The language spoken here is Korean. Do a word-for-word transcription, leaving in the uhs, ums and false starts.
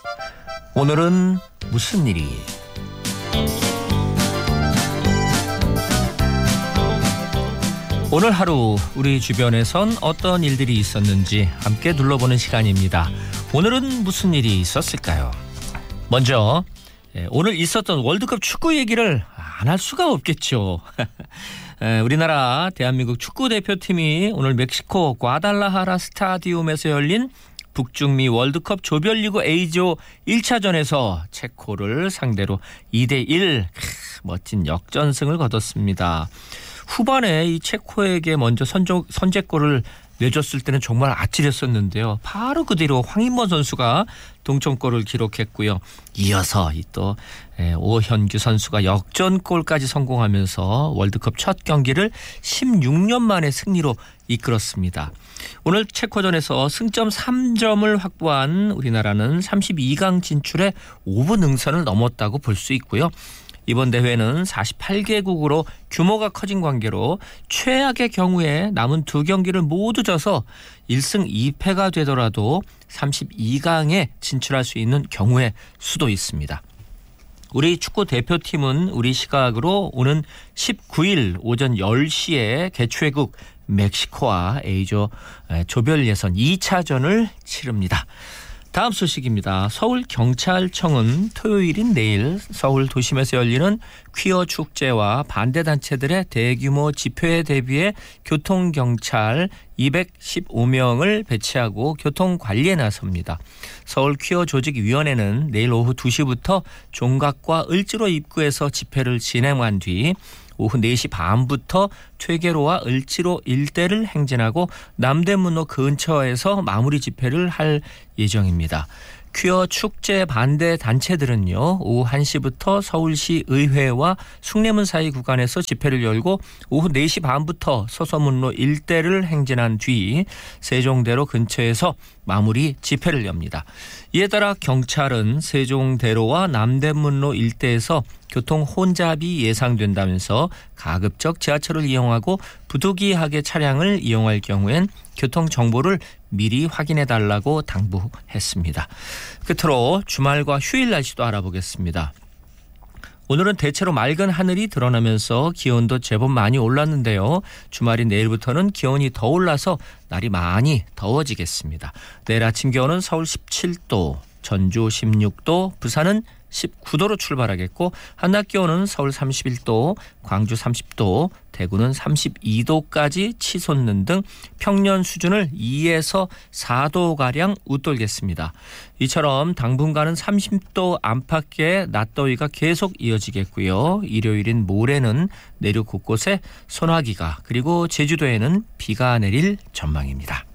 오늘은 무슨 일이? 오늘 하루 우리 주변에선 어떤 일들이 있었는지 함께 둘러보는 시간입니다. 오늘은 무슨 일이 있었을까요? 먼저 오늘 있었던 월드컵 축구 얘기를 안 할 수가 없겠죠. 우리나라 대한민국 축구대표팀이 오늘 멕시코 과달라하라 스타디움에서 열린 북중미 월드컵 조별리그 A조 일 차전에서 체코를 상대로 이 대 일 멋진 역전승을 거뒀습니다. 후반에 이 체코에게 먼저 선조, 선제골을 내줬을 때는 정말 아찔했었는데요. 바로 그 뒤로 황인범 선수가 동점골을 기록했고요. 이어서 또 오현규 선수가 역전골까지 성공하면서 월드컵 첫 경기를 십육 년 만에 승리로 이끌었습니다. 오늘 체코전에서 승점 삼 점을 확보한 우리나라는 삼십이 강 진출에 오 분 능선을 넘었다고 볼 수 있고요. 이번 대회는 사십팔 개국으로 규모가 커진 관계로 최악의 경우에 남은 두 경기를 모두 져서 일 승 이 패가 되더라도 삼십이 강에 진출할 수 있는 경우의 수도 있습니다. 우리 축구 대표팀은 우리 시각으로 오는 십구 일 오전 열 시에 개최국 멕시코와 A조 조별 예선 이 차전을 치릅니다. 다음 소식입니다. 서울경찰청은 토요일인 내일 서울 도심에서 열리는 퀴어 축제와 반대단체들의 대규모 집회에 대비해 교통경찰 이백십오 명을 배치하고 교통관리에 나섭니다. 서울 퀴어 조직위원회는 내일 오후 두 시부터 종각과 을지로 입구에서 집회를 진행한 뒤 오후 네 시 반부터 퇴계로와 을지로 일대를 행진하고 남대문로 근처에서 마무리 집회를 할 예정입니다. 퀴어 축제 반대 단체들은요, 오후 한 시부터 서울시 의회와 숭례문 사이 구간에서 집회를 열고 오후 네 시 반부터 서서문로 일대를 행진한 뒤 세종대로 근처에서 마무리 집회를 엽니다. 이에 따라 경찰은 세종대로와 남대문로 일대에서 교통 혼잡이 예상된다면서 가급적 지하철을 이용하고 부득이하게 차량을 이용할 경우엔 교통 정보를 미리 확인해달라고 당부했습니다. 끝으로 주말과 휴일 날씨도 알아보겠습니다. 오늘은 대체로 맑은 하늘이 드러나면서 기온도 제법 많이 올랐는데요. 주말인 내일부터는 기온이 더 올라서 날이 많이 더워지겠습니다. 내일 아침 기온은 서울 십칠 도, 전주 십육 도, 부산은 십구 도로 출발하겠고 한낮 기온은 서울 삼십일 도, 광주 삼십 도, 대구는 삼십이 도까지 치솟는 등 평년 수준을 이에서 사 도가량 웃돌겠습니다. 이처럼 당분간은 삼십 도 안팎의 낮더위가 계속 이어지겠고요. 일요일인 모레는 내륙 곳곳에 소나기가 그리고 제주도에는 비가 내릴 전망입니다.